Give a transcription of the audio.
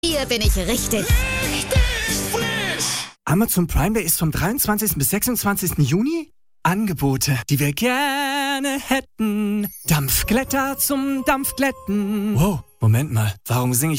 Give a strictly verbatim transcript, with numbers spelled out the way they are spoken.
Hier bin ich richtig. Richtig frisch! Amazon Prime Day ist vom dreiundzwanzigsten bis sechsundzwanzigsten Juni. Angebote, die wir gerne hätten. Dampfglätter zum Dampfglätten. Wow, Moment mal, warum singe ich